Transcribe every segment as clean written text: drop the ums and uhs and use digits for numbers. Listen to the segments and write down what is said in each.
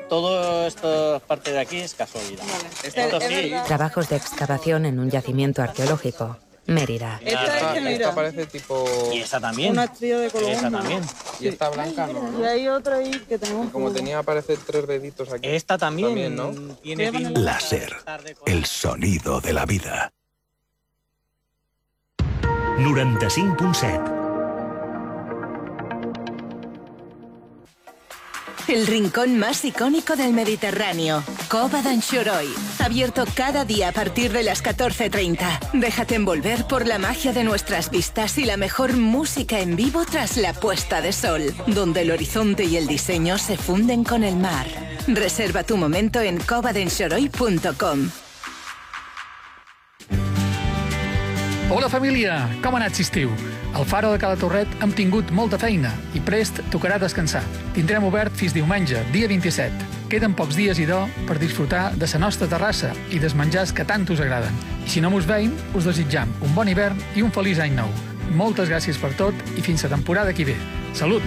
todo esta parte de aquí es casualidad. Vale. Esto sí. Trabajos de excavación en un yacimiento arqueológico. Mérida. Esta parece tipo... Y esta también. Una estrella de color. Esa también. Y esta blanca, ¿no? Y hay otra ahí que tenemos. Como tenía, parece 3 deditos aquí. Esta también, ¿no? Tiene Láser, el sonido de la vida. 95.7. El rincón más icónico del Mediterráneo, Cova d'Anxoroi. Abierto cada día a partir de las 14:30. Déjate envolver por la magia de nuestras vistas y la mejor música en vivo tras la puesta de sol, donde el horizonte y el diseño se funden con el mar. Reserva tu momento en covadenxoroi.com. Hola família, com ha anat l'estiu? Al Faro de Cala Torret hem tingut molta feina i prest tocarà descansar. Tindrem obert fins diumenge, dia 27. Queden pocs dies, idò, per disfrutar de la nostra terrassa i dels menjars que tant us agraden. I si no mos veiem, us desitjam un bon hivern i un feliç any nou. Moltes gràcies per tot i fins la temporada que ve. Salut!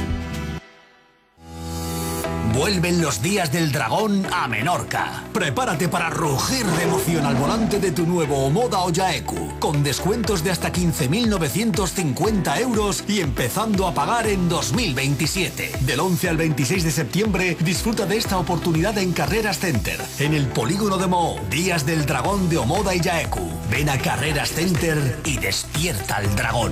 Vuelven los días del dragón a Menorca. Prepárate para rugir de emoción al volante de tu nuevo Omoda Oyaeku, con descuentos de hasta 15.950 euros y empezando a pagar en 2027. Del 11 al 26 de septiembre, disfruta de esta oportunidad en Carreras Center, en el polígono de Mo. Días del dragón de Omoda Oyaeku. Ven a Carreras Center y despierta al dragón.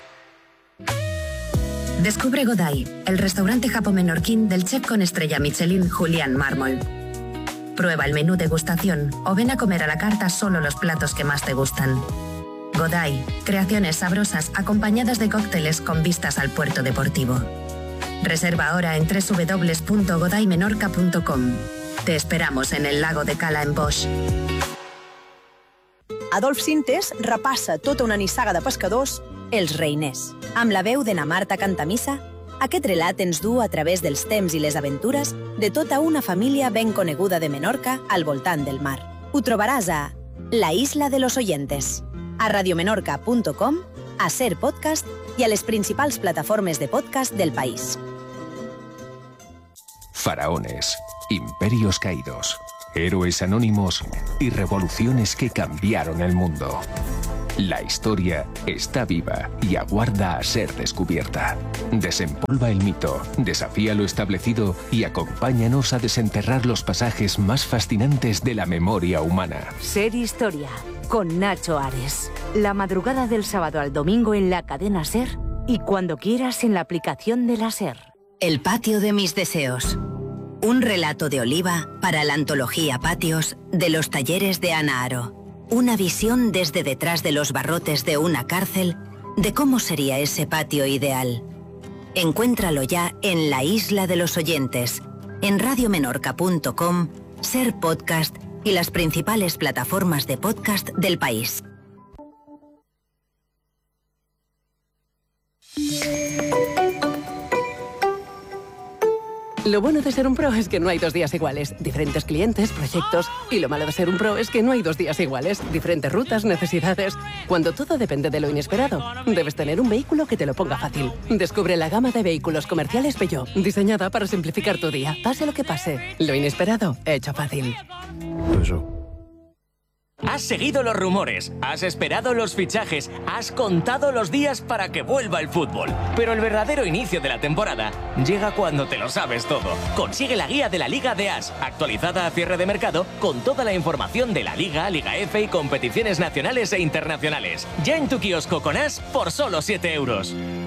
Descubre Godai, el restaurante japo-menorquín del chef con estrella Michelin Julián Mármol. Prueba el menú degustación o ven a comer a la carta solo los platos que más te gustan. Godai, creaciones sabrosas acompañadas de cócteles con vistas al puerto deportivo. Reserva ahora en www.godaimenorca.com. Te esperamos en el lago de Cala en Bosch. Adolf Sintes repassa tota una nissaga de pescadors, Els Reiners. Amb la veu de na Marta Cantamissa, aquest relat ens du a través dels temps i les aventures de tota una família ben coneguda de Menorca al voltant del mar. Ho trobaràs a La Isla de los Oyentes, a radiomenorca.com, a Ser Podcast i a les principals plataformes de podcast del país. Faraones, imperios caídos, héroes anónimos y revoluciones que cambiaron el mundo. La historia está viva y aguarda a ser descubierta. Desempolva el mito, desafía lo establecido y acompáñanos a desenterrar los pasajes más fascinantes de la memoria humana. Ser Historia, con Nacho Ares. La madrugada del sábado al domingo en la cadena Ser y cuando quieras en la aplicación de la Ser. El patio de mis deseos. Un relato de Oliva para la antología Patios de los talleres de Ana Aro. Una visión desde detrás de los barrotes de una cárcel de cómo sería ese patio ideal. Encuéntralo ya en La Isla de los Oyentes, en radiomenorca.com, Ser Podcast y las principales plataformas de podcast del país. Lo bueno de ser un pro es que no hay 2 días iguales. Diferentes clientes, proyectos. Y lo malo de ser un pro es que no hay 2 días iguales. Diferentes rutas, necesidades. Cuando todo depende de lo inesperado, debes tener un vehículo que te lo ponga fácil. Descubre la gama de vehículos comerciales Peugeot, diseñada para simplificar tu día. Pase lo que pase. Lo inesperado, hecho fácil. Has seguido los rumores, has esperado los fichajes, has contado los días para que vuelva el fútbol. Pero el verdadero inicio de la temporada llega cuando te lo sabes todo. Consigue la guía de la Liga de As, actualizada a cierre de mercado, con toda la información de la Liga, Liga F y competiciones nacionales e internacionales. Ya en tu kiosco con As por solo 7 euros.